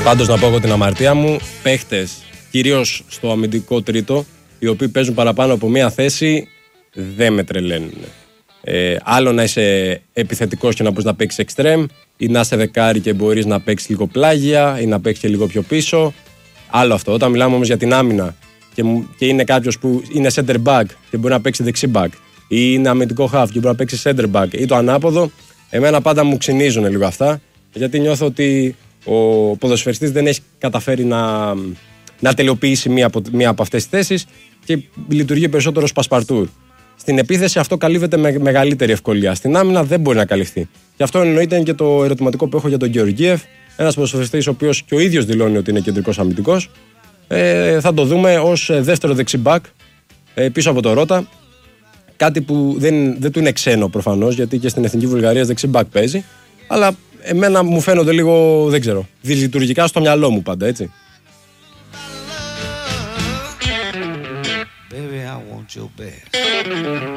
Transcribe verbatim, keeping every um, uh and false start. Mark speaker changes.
Speaker 1: Πάντως να πω εγώ την αμαρτία μου, παίχτες, κυρίως στο αμυντικό τρίτο, οι οποίοι παίζουν παραπάνω από μία θέση, δεν με τρελαίνουν. Ε, άλλο να είσαι επιθετικός και να μπορείς να παίξεις εξτρέμ, ή να είσαι δεκάρι και μπορείς να παίξεις λίγο πλάγια, ή να παίξεις και λίγο πιο πίσω. Άλλο αυτό. Όταν μιλάμε όμως για την άμυνα και, και είναι κάποιος που είναι center back και μπορεί να παίξει δεξί back, ή είναι αμυντικό half και μπορεί να παίξει center back, ή το ανάποδο, εμένα πάντα μου ξυνίζουν λίγο αυτά, γιατί νιώθω ότι ο ποδοσφαιριστής δεν έχει καταφέρει να, να τελειοποιήσει μία από, μία από αυτές τις θέσεις και λειτουργεί περισσότερο σπασπαρτούρ. Στην επίθεση αυτό καλύβεται με μεγαλύτερη ευκολία. Στην άμυνα δεν μπορεί να καλυφθεί. Και αυτό εννοείται είναι και το ερωτηματικό που έχω για τον Γεωργίεφ. Ένας ποδοσφαιριστής ο οποίος και ο ίδιος δηλώνει ότι είναι κεντρικός αμυντικός. Ε, θα το δούμε ως δεύτερο δεξιμπάκ ε, πίσω από το Ρώτα. Κάτι που δεν, δεν του είναι ξένο προφανώς, γιατί και στην Εθνική Βουλγαρία δεξιμπάκ παίζει. Αλλά εμένα μου φαίνονται λίγο, δεν ξέρω, δυσλειτουργικά στο μυαλό μου πάντα, έτσι. Baby, I want your best.